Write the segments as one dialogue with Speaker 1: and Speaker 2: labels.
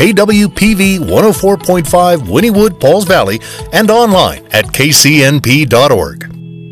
Speaker 1: KWPV 104.5 Wynnewood, Pauls Valley, and online at kcnp.org.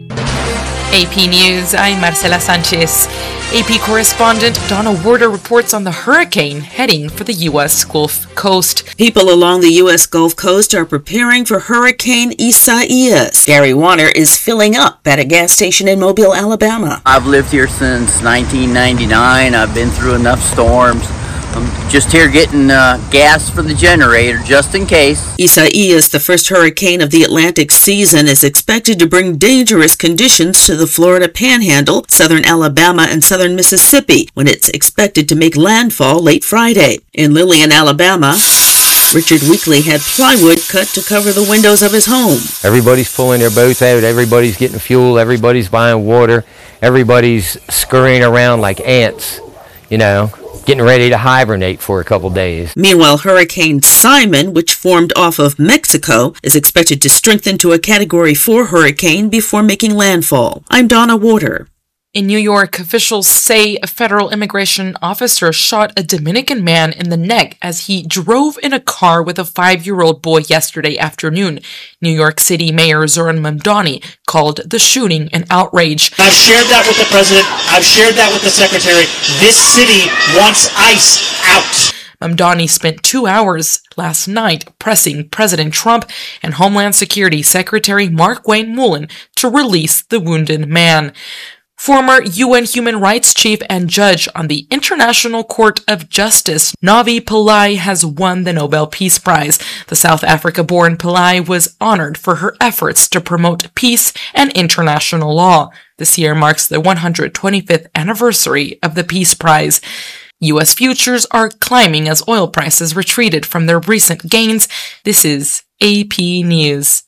Speaker 2: AP News, I'm Marcela Sanchez. AP correspondent Donna Warder reports on the hurricane heading for the U.S. Gulf Coast.
Speaker 3: People along the U.S. Gulf Coast are preparing for Hurricane Isaias. Gary Warner is filling up at a gas station in Mobile, Alabama.
Speaker 4: I've lived here since 1999. I've been through enough storms. I'm just here getting gas for the generator, just in case.
Speaker 3: Isaias, the first hurricane of the Atlantic season, is expected to bring dangerous conditions to the Florida Panhandle, southern Alabama, and southern Mississippi, when it's expected to make landfall late Friday. In Lillian, Alabama, Richard Weekly had plywood cut to cover the windows of his home.
Speaker 5: Everybody's pulling their boats out. Everybody's getting fuel. Everybody's buying water. Everybody's scurrying around like ants, getting ready to hibernate for a couple days.
Speaker 3: Meanwhile, Hurricane Simon, which formed off of Mexico, is expected to strengthen to a Category 4 hurricane before making landfall. I'm Donna Warder.
Speaker 2: In New York, officials say a federal immigration officer shot a Dominican man in the neck as he drove in a car with a 5-year-old boy yesterday afternoon. New York City Mayor Zoran Mamdani called the shooting an outrage.
Speaker 6: I've shared that with the president. I've shared that with the secretary. This city wants ICE out.
Speaker 2: Mamdani spent 2 hours last night pressing President Trump and Homeland Security Secretary Mark-Wayne Mullen to release the wounded man. Former UN human rights chief and judge on the International Court of Justice, Navi Pillay, has won the Nobel Peace Prize. The South Africa-born Pillay was honored for her efforts to promote peace and international law. This year marks the 125th anniversary of the Peace Prize. U.S. futures are climbing as oil prices retreated from their recent gains. This is AP News.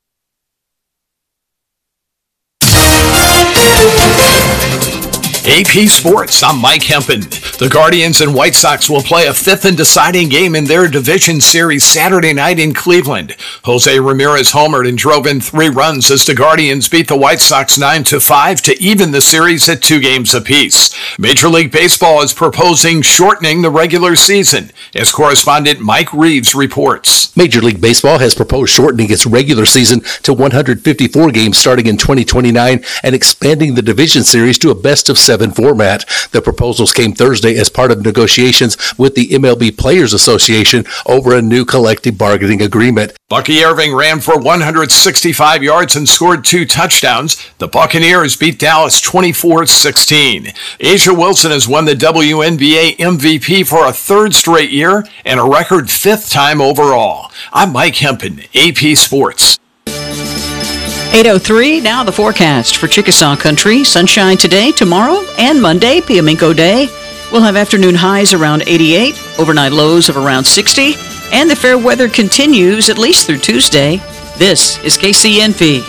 Speaker 7: AP Sports, I'm Mike Hempen. The Guardians and White Sox will play a fifth and deciding game in their division series Saturday night in Cleveland. Jose Ramirez homered and drove in 3 runs as the Guardians beat the White Sox 9-5 to even the series at 2 games apiece. Major League Baseball is proposing shortening the regular season, as correspondent Mike Reeves reports.
Speaker 8: Major League Baseball has proposed shortening its regular season to 154 games starting in 2029 and expanding the division series to a best-of-7 format. The proposals came Thursday as part of negotiations with the MLB Players Association over a new collective bargaining agreement.
Speaker 7: Bucky Irving ran for 165 yards and scored 2 touchdowns. The Buccaneers beat Dallas 24-16. Asia Wilson has won the WNBA MVP for a 3rd straight year and a record 5th time overall. I'm Mike Hempen, AP Sports.
Speaker 9: 8:03, now the forecast for Chickasaw Country. Sunshine today, tomorrow, and Monday, Piaminco Day. We'll have afternoon highs around 88, overnight lows of around 60, and the fair weather continues at least through Tuesday. This is KCNP.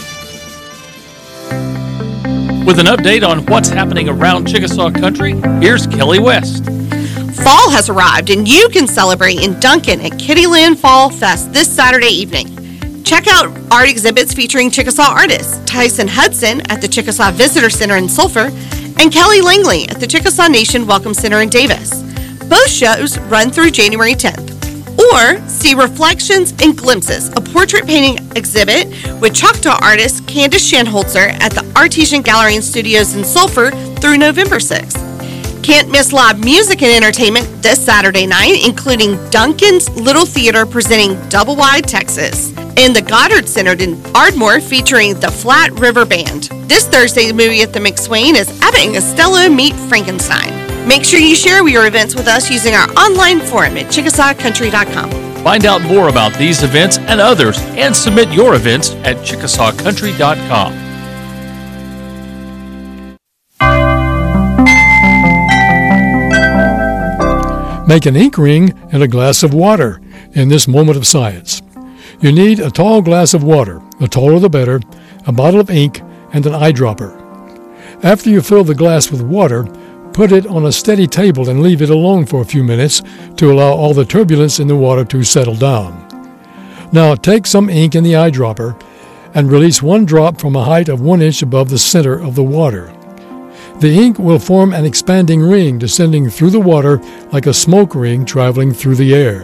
Speaker 10: With an update on what's happening around Chickasaw Country, here's Kelly West.
Speaker 11: Fall has arrived, and you can celebrate in Duncan at Kittyland Fall Fest this Saturday evening. Check out art exhibits featuring Chickasaw artists, Tyson Hudson at the Chickasaw Visitor Center in Sulphur, and Kelly Langley at the Chickasaw Nation Welcome Center in Davis. Both shows run through January 10th. Or see Reflections and Glimpses, a portrait painting exhibit with Choctaw artist Candace Shanholzer at the Artesian Gallery and Studios in Sulphur through November 6th. Can't miss live music and entertainment this Saturday night, including Duncan's Little Theater presenting Double Wide Texas, and the Goddard Center in Ardmore featuring the Flat River Band. This Thursday's movie at the McSwain is Abbott and Costello Meet Frankenstein. Make sure you share your events with us using our online forum at ChickasawCountry.com.
Speaker 10: Find out more about these events and others and submit your events at ChickasawCountry.com.
Speaker 12: Make an ink ring in a glass of water in this moment of science. You need a tall glass of water, the taller the better, a bottle of ink, and an eyedropper. After you fill the glass with water, put it on a steady table and leave it alone for a few minutes to allow all the turbulence in the water to settle down. Now take some ink in the eyedropper and release 1 drop from a height of 1 inch above the center of the water. The ink will form an expanding ring descending through the water like a smoke ring traveling through the air.